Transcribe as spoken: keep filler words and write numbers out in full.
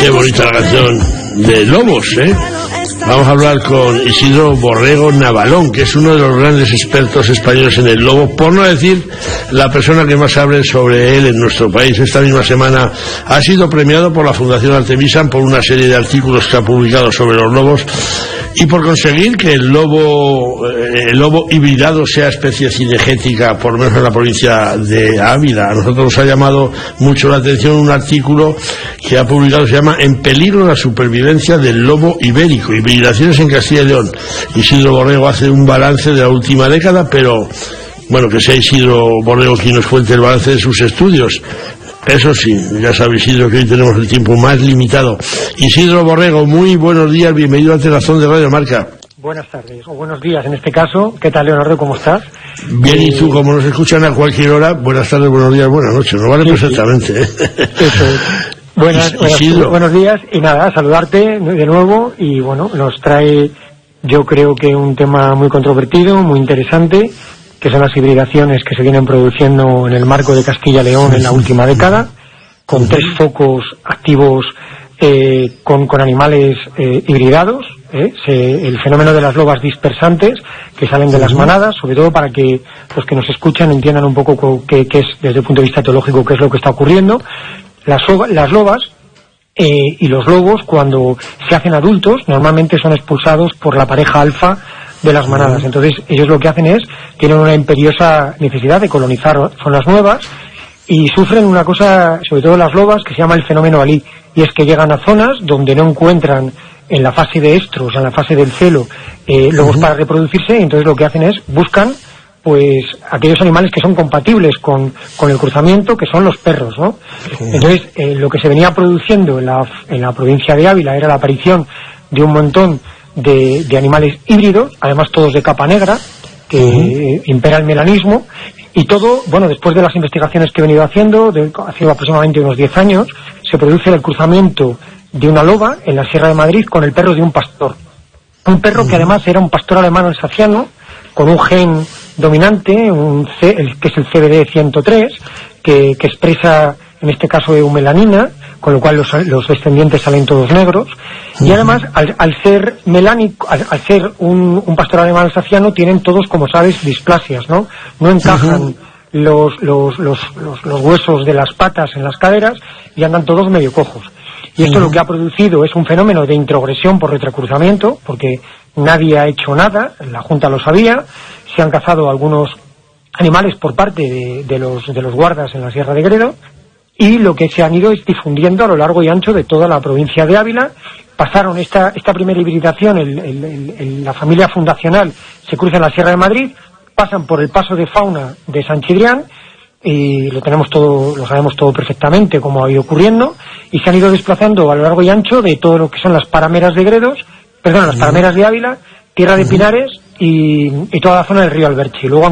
Qué bonita la canción de Lobos, ¿eh? Vamos a hablar con Isidro Borrego Navalón, que es uno de los grandes expertos españoles en el lobo, por no decir la persona que más hable sobre él en nuestro país. Esta misma semana ha sido premiado por la Fundación Artemisan por una serie de artículos que ha publicado sobre los lobos y por conseguir que el lobo el lobo hibridado sea especie cinegética, por lo menos en la provincia de Ávila. A nosotros nos ha llamado mucho la atención un artículo que ha publicado, se llama En peligro la supervivencia del lobo ibérico, hibridaciones en Castilla y León. Isidro Borrego hace un balance de la última década, pero bueno, que sea Isidro Borrego quien nos cuente el balance de sus estudios. Eso sí, ya sabéis, Isidro, que hoy tenemos el tiempo más limitado. Isidro Borrego, muy buenos días, bienvenido a Telazón de Radio Marca. Buenas tardes, o buenos días en este caso. ¿Qué tal, Leonardo? ¿Cómo estás? Bien, eh... y tú, como nos escuchan a cualquier hora, buenas tardes, buenos días, buenas noches, nos vale sí, perfectamente. Sí. Eso es. Buenas, buenas, buenos días, y nada, saludarte de nuevo, y bueno, nos trae, yo creo que un tema muy controvertido, muy interesante, que son las hibridaciones que se vienen produciendo en el marco de Castilla y León en la última década, con tres focos activos eh, con, con animales eh, hibridados, eh, se, el fenómeno de las lobas dispersantes que salen de las manadas, sobre todo para que los que nos escuchan entiendan un poco qué, qué es, desde el punto de vista teológico, qué es lo que está ocurriendo. Las, las lobas eh, y los lobos, cuando se hacen adultos, normalmente son expulsados por la pareja alfa de las manadas. Entonces ellos lo que hacen es, tienen una imperiosa necesidad de colonizar zonas nuevas y sufren una cosa, sobre todo las lobas, que se llama el fenómeno Alí, y es que llegan a zonas donde no encuentran en la fase de estros, en la fase del celo, eh, lobos uh-huh. para reproducirse, y entonces lo que hacen es, buscan pues aquellos animales que son compatibles con, con el cruzamiento, que son los perros, ¿no? Uh-huh. Entonces eh, lo que se venía produciendo en la, en la provincia de Ávila era la aparición de un montón De, de animales híbridos, además todos de capa negra, que uh-huh. impera el melanismo, y todo, bueno, después de las investigaciones que he venido haciendo, de, hace aproximadamente unos diez años, se produce el cruzamiento de una loba en la Sierra de Madrid con el perro de un pastor. Un perro uh-huh. que además era un pastor alemán alsaciano, con un gen dominante, un C, el, que es el C B D ciento tres, que, que expresa, en este caso, eumelanina, con lo cual los, los descendientes salen todos negros, y además al, al ser melánico, al, al ser un, un pastor alemán alsaciano, tienen todos, como sabes, displasias, ¿no? No encajan uh-huh. los, los, los, los, los huesos de las patas en las caderas y andan todos medio cojos. Y esto uh-huh. lo que ha producido es un fenómeno de introgresión por retrocruzamiento, porque nadie ha hecho nada, la Junta lo sabía, se han cazado algunos animales por parte de, de, los, de los guardas en la Sierra de Gredo, y lo que se han ido es difundiendo a lo largo y ancho de toda la provincia de Ávila. Pasaron esta esta primera hibridación, el, el, el, el, la familia fundacional se cruza en la Sierra de Madrid, pasan por el paso de fauna de San Chidrián, y lo tenemos todo, lo sabemos todo perfectamente cómo ha ido ocurriendo, y se han ido desplazando a lo largo y ancho de todo lo que son las parameras de Gredos, perdón, las parameras de Ávila, Tierra de Pinares y, y toda la zona del río Alberche. Luego